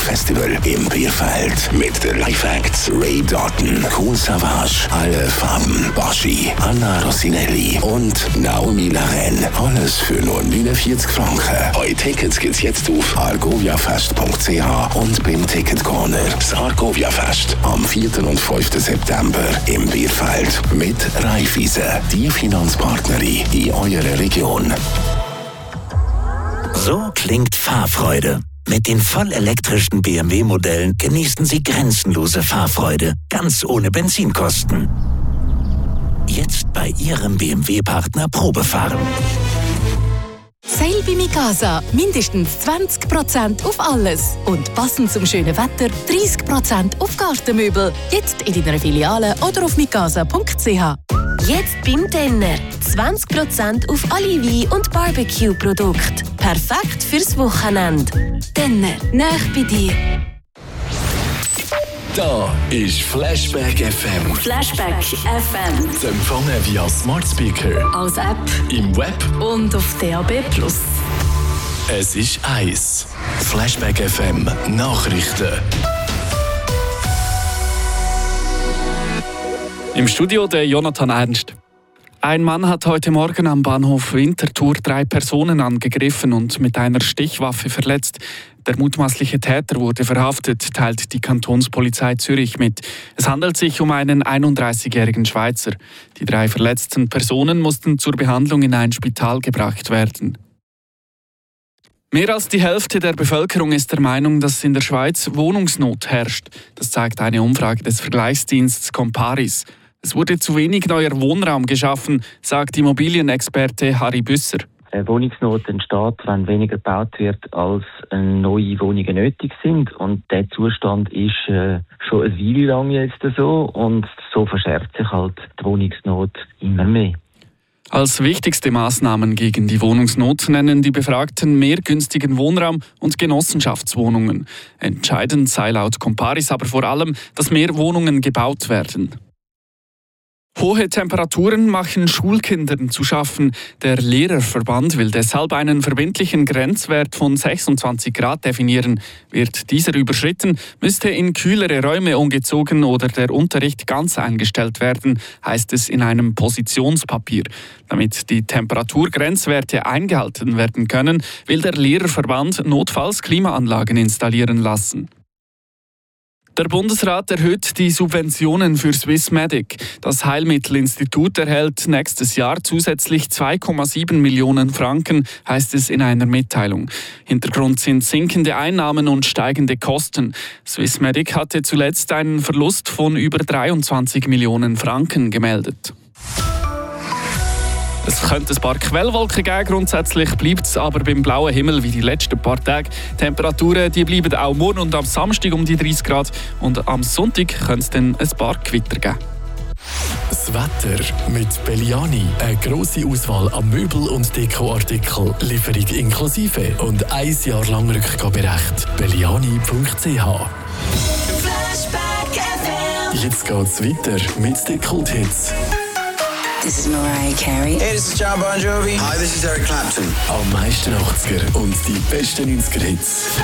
Festival im Bierfeld mit den Live-Acts Ray Doughton, Kool Savas, Alle Farben, Baschi, Anna Rossinelli und Naomi Laren. Alles für nur 49 Franken. Eure Tickets gibt's jetzt auf argoviafest.ch und beim Ticketcorner. Das Argovia-Fest am 4. und 5. September im Bierfeld mit Raiffeisen, die Finanzpartnerin in eurer Region. So klingt Fahrfreude. Mit den vollelektrischen BMW-Modellen genießen Sie grenzenlose Fahrfreude, ganz ohne Benzinkosten. Jetzt bei Ihrem BMW-Partner Probefahren. Sale bei Mikasa. Mindestens 20% auf alles. Und passend zum schönen Wetter 30% auf Gartenmöbel. Jetzt in deiner Filiale oder auf mikasa.ch. Jetzt beim Denner. 20% auf alle Wein- und Barbecue-Produkte. Perfekt fürs Wochenende. Denner, nah bei dir. Da ist Flashback FM. Flashback FM. Zu empfangen via Smart Speaker, Als App im Web. und auf DAB+. Es ist 1. Flashback FM Nachrichten. Im Studio der Jonathan Ernst. Ein Mann hat heute Morgen am Bahnhof Winterthur 3 Personen angegriffen und mit einer Stichwaffe verletzt. Der mutmaßliche Täter wurde verhaftet, teilt die Kantonspolizei Zürich mit. Es handelt sich um einen 31-jährigen Schweizer. Die 3 verletzten Personen mussten zur Behandlung in ein Spital gebracht werden. Mehr als die Hälfte der Bevölkerung ist der Meinung, dass in der Schweiz Wohnungsnot herrscht. Das zeigt eine Umfrage des Vergleichsdienstes Comparis. Es wurde zu wenig neuer Wohnraum geschaffen, sagt Immobilienexperte Harry Büsser. Eine Wohnungsnot entsteht, wenn weniger gebaut wird, als neue Wohnungen nötig sind. Und der Zustand ist schon eine Weile lang jetzt so. Und so verschärft sich halt die Wohnungsnot immer mehr. Als wichtigste Maßnahmen gegen die Wohnungsnot nennen die Befragten mehr günstigen Wohnraum und Genossenschaftswohnungen. Entscheidend sei laut Comparis aber vor allem, dass mehr Wohnungen gebaut werden. Hohe Temperaturen machen Schulkindern zu schaffen. Der Lehrerverband will deshalb einen verbindlichen Grenzwert von 26 Grad definieren. Wird dieser überschritten, müsste in kühlere Räume umgezogen oder der Unterricht ganz eingestellt werden, heißt es in einem Positionspapier. Damit die Temperaturgrenzwerte eingehalten werden können, will der Lehrerverband notfalls Klimaanlagen installieren lassen. Der Bundesrat erhöht die Subventionen für Swissmedic. Das Heilmittelinstitut erhält nächstes Jahr zusätzlich 2,7 Millionen Franken, heißt es in einer Mitteilung. Hintergrund sind sinkende Einnahmen und steigende Kosten. Swissmedic hatte zuletzt einen Verlust von über 23 Millionen Franken gemeldet. Es könnte ein paar Quellwolken geben, grundsätzlich bleibt es aber beim blauen Himmel wie die letzten paar Tage. Temperaturen die bleiben auch morgen und am Samstag um die 30 Grad und am Sonntag könnte es dann ein paar Gewitter geben. Das Wetter mit Belliani. Eine grosse Auswahl an Möbel- und Dekoartikeln. Lieferung inklusive und 1 Jahr lang Rückgaberecht. Belliani.ch. Jetzt geht's weiter mit den Kulthits. This is Mariah Carey. Hey, this is John Bon Jovi. Hi, this is Eric Clapton. Am meisten 80er und die besten 90er Hits.